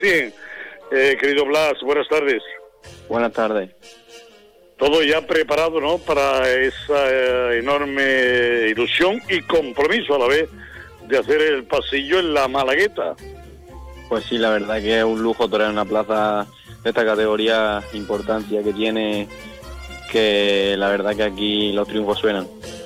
Bien, querido Blas, buenas tardes. Buenas tardes. Todo ya preparado, ¿no?, para esa enorme ilusión y compromiso a la vez de hacer el pasillo en la Malagueta. Pues sí, la verdad que es un lujo torear una plaza de esta categoría, importancia que tiene, que la verdad que aquí los triunfos suenan.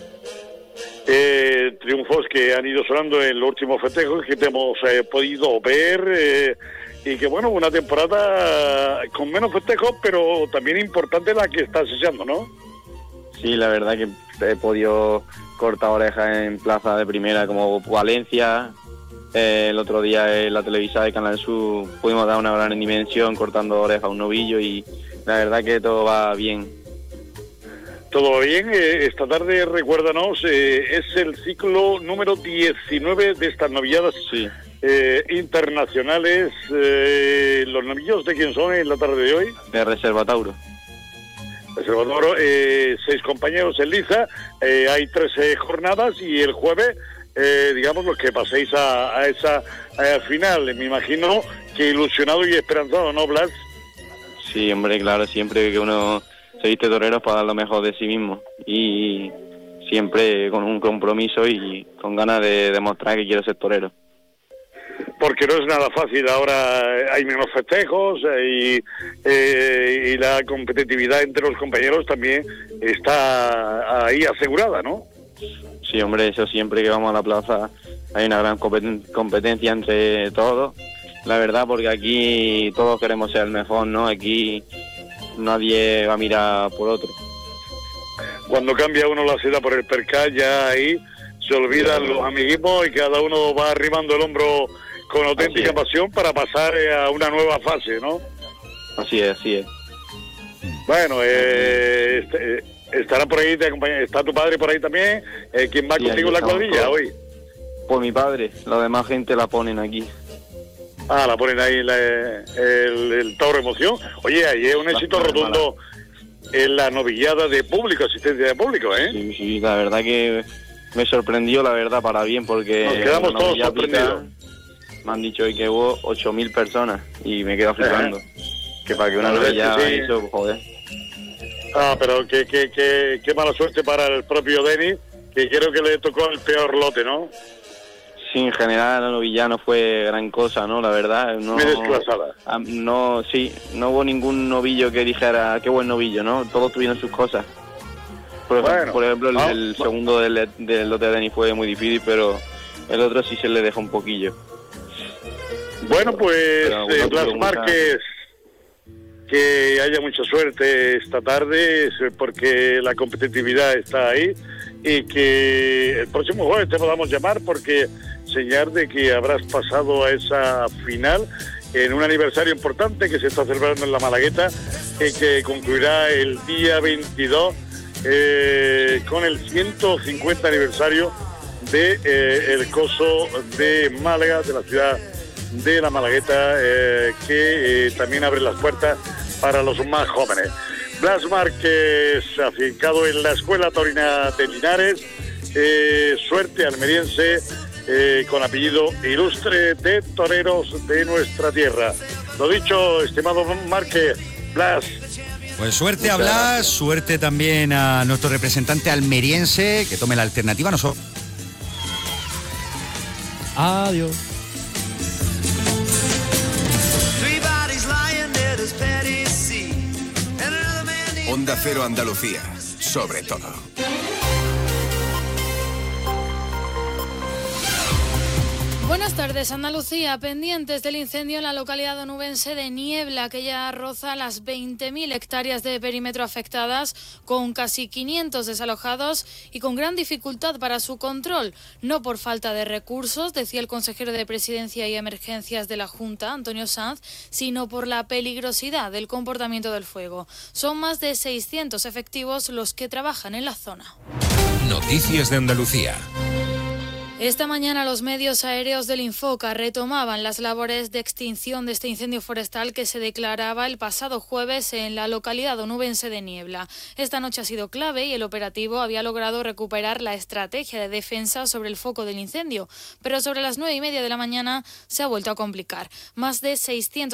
Triunfos que han ido sonando en los últimos festejos que te hemos podido ver, y que bueno, una temporada con menos festejos, pero también importante la que estás echando, ¿no? Sí, la verdad que he podido cortar orejas en plaza de primera como Valencia. El otro día en la televisa de Canal Sur pudimos dar una gran dimensión cortando orejas a un novillo y la verdad que todo va bien. Todo va bien. Esta tarde, recuérdanos, es el ciclo número 19 de estas novilladas internacionales. ¿Los novillos de quién son en la tarde de hoy? De Reserva Tauro. Reserva Tauro, 6 compañeros en liza, hay 13 jornadas y el jueves, digamos, los que paséis a esa final. Me imagino que ilusionado y esperanzado, ¿no, Blas? Sí, hombre, claro, siempre que uno se viste torero para dar lo mejor de sí mismo y siempre con un compromiso y con ganas de demostrar que quiero ser torero. Porque no es nada fácil, ahora hay menos festejos y la competitividad entre los compañeros también está ahí asegurada, ¿no? Sí, hombre, eso siempre que vamos a la plaza hay una gran competencia entre todos, la verdad, porque aquí todos queremos ser el mejor, ¿no? Aquí nadie va a mirar por otro. Cuando cambia uno la seda por el percal, ya ahí se olvidan los amiguismos y cada uno va arrimando el hombro con auténtica pasión para pasar a una nueva fase, ¿no? Así es. Bueno, estará por ahí, está tu padre por ahí también. ¿Quién va contigo en la cuadrilla hoy? Pues mi padre, la demás gente la ponen aquí. Ah, la ponen ahí el Tauro Emoción. Oye, ahí es un éxito rotundo en la novillada de público, asistencia de público, ¿eh? Sí, la verdad que me sorprendió, la verdad, para bien, porque nos quedamos todos sorprendidos. Me han dicho hoy que hubo 8.000 personas y me quedo flipando. Que para que una novillada haya hecho, joder. Ah, pero qué mala suerte para el propio Denis, que creo que le tocó el peor lote, ¿no? Sí, en general la novillada no fue gran cosa, ¿no? La verdad, no. Muy desclasada. No hubo ningún novillo que dijera qué buen novillo, ¿no? Todos tuvieron sus cosas. Por ejemplo, el segundo del lote de Denis fue muy difícil, pero el otro sí se le dejó un poquillo. Bueno, pues Blas Márquez, que haya mucha suerte esta tarde, porque la competitividad está ahí, y que el próximo jueves te podamos llamar, porque señal de que habrás pasado a esa final en un aniversario importante que se está celebrando en la Malagueta, que concluirá el día 22 con el 150 aniversario de el Coso de Málaga, de la ciudad de la Malagueta, que también abre las puertas para los más jóvenes. Blas Márquez, afincado en la Escuela Taurina de Linares, suerte almeriense, con apellido ilustre de toreros de nuestra tierra. Lo dicho, estimado Márquez, Blas. Pues suerte a Blas, suerte también a nuestro representante almeriense, que tome la alternativa. Nosotros. Adiós. Onda Cero Andalucía, sobre todo. Buenas tardes, Andalucía. Pendientes del incendio en la localidad onubense de Niebla, que ya roza las 20.000 hectáreas de perímetro afectadas, con casi 500 desalojados y con gran dificultad para su control. No por falta de recursos, decía el consejero de Presidencia y Emergencias de la Junta, Antonio Sanz, sino por la peligrosidad del comportamiento del fuego. Son más de 600 efectivos los que trabajan en la zona. Noticias de Andalucía. Esta mañana los medios aéreos del Infoca retomaban las labores de extinción de este incendio forestal que se declaraba el pasado jueves en la localidad onubense de Niebla. Esta noche ha sido clave y el operativo había logrado recuperar la estrategia de defensa sobre el foco del incendio, pero sobre las 9:30 de la mañana se ha vuelto a complicar. Más de 600